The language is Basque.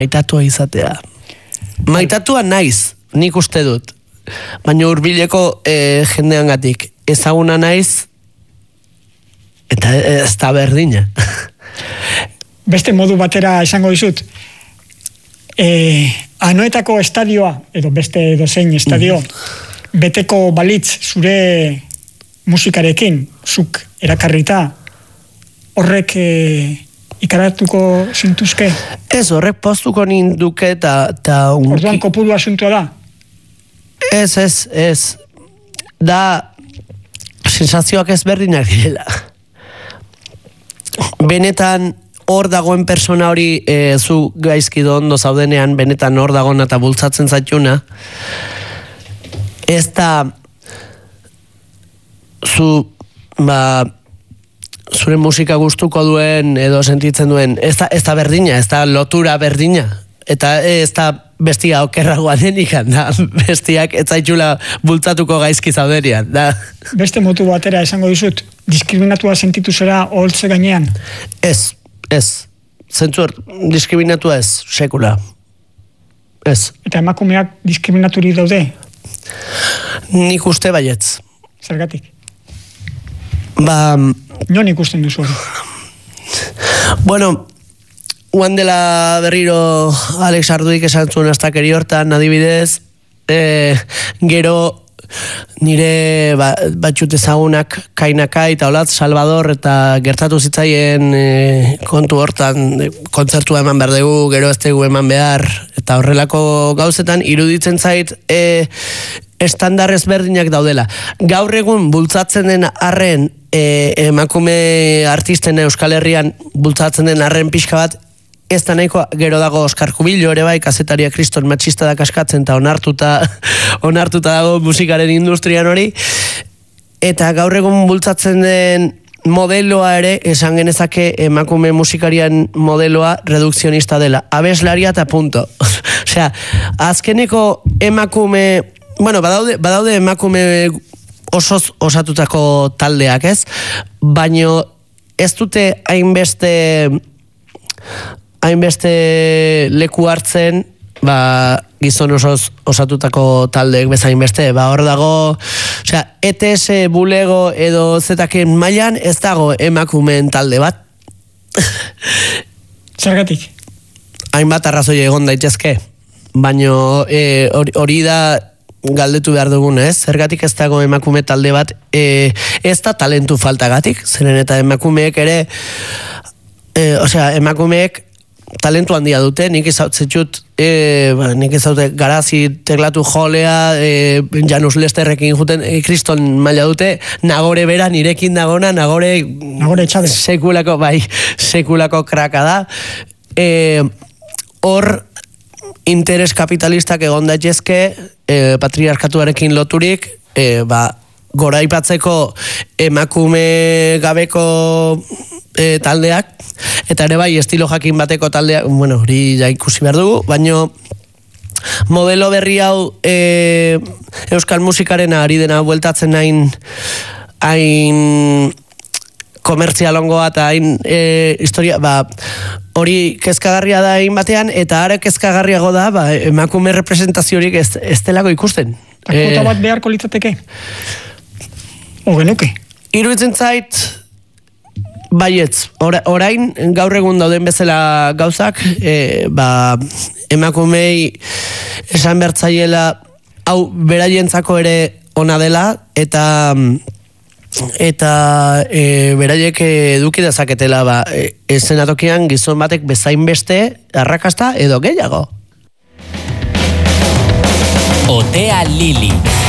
maitatua izatea. Maitatua naiz, nik uste dut. Baina hurbileko jendeangatik ezaguna naiz eta ez da berdina. Beste modu batera esango dizut, Anoetako estadioa, edo beste dozein estadio, beteko balitz zure musikarekin, zuk erakarrita, horrek ikaratuko zintuzke? Ez, horrek postuko ninduke eta... Orduan kopuru asuntua da? Ez. Da, sensazioak ezberdinak direla. Benetan, hor dagoen persona hori zu gaizkido ondo zaudenean, benetan hor dagoen eta bultzatzen zaituna, ez da zure musika gustuko duen edo sentitzen duen, ez da berdina, ez da lotura berdina, eta ez da bestia okerragoa denik, da bestiak ez zaitula bultzatuko gaizki zaudenean. Beste motu batera esango dizut, diskriminatua sentitu zera oholtze gainean? Ez. Zentzuer, diskriminatua ez, sekula. Ez. Eta emakumeak diskriminaturi daude? Nik uste baietz. Zergatik? Non ikusten duzu hori? Bueno, guan dela berriro Alex Arduik esan zuen astakeri hortan, adibidez, gero nire batxut ezagunak Kainaka eta Olatz Salvador eta gertatu zitzaien kontu hortan kontzertua eman behar dugu, gero ez dugu eman behar eta horrelako gauzetan iruditzen zait estandar ezberdinak daudela. Gaur egun bultzatzen den arren emakume artisten Euskal Herrian bultzatzen den arren pixka bat ez da nahiko, gero dago Oskar Jubillo ere bai, kazetaria kriston matxista da kaskatzen eta onartuta dago musikaren industrian hori, eta gaur egun bultzatzen den modeloa ere, esan genezake emakume musikarian modeloa redukzionista dela, abeslaria eta punto. Osea, azkeneko emakume, bueno, badaude emakume osoz osatutako taldeak, ez? Baino ez dute hainbeste leku hartzen gizon osoz osatutako taldeek bezain beste. Hor dago, osea, ETS bulego edo zetaken mailan ez dago emakumeen talde bat. Zergatik? Hainbat arrazoi egon daitezke, baino hori da galdetu behar dugun, ez? Zergatik ez dago emakume talde bat, ez da talentu faltagatik, zeren eta emakumeek ere, osea, emakumeek talentu handia dute, nik izautzitut, nik izaute Garazi teklatu jolea, Janus Lesterrekin juten, kriston maila dute, Nagore bera nirekin dagona, Nagore etxabe. Sekulako kraka da. Hor, interes kapitalistak egon daitezke, patriarkatuarekin loturik, goraipatzeko emakume gabeko taldeak, eta ere bai estilo jakin bateko taldeak, bueno, hori ja ikusi behar dugu, baino modelo berri hau euskal musikaren ari dena bueltatzen hain komertzialongoa eta hain historia, hori kezkagarria da hain batean, eta are kezkagarriago da, emakume representaziorik ez delako ikusten. Kota bat beharko litzateke? O genuke? Iruditzen zait, baietz, orain gaur egun dauden bezala gauzak, emakumei esan bertzaiela hau beraientzako ere ona dela, eta beraiek eduki dezaketela eszenatokian gizon batek bezain beste arrakasta edo gehiago. Otea Lili.